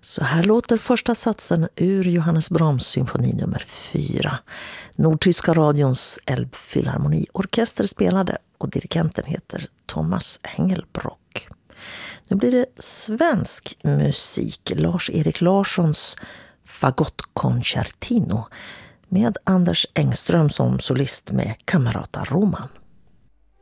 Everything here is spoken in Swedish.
Så här låter första satsen ur Johannes Brahms symfoni nummer 4. Nordtyska radions Elbphilharmoniorkester spelade och dirigenten heter Thomas Hengelbrock. Nu blir det svensk musik. Lars-Erik Larssons Fagottkoncertino med Anders Engström som solist med Camerata Roman.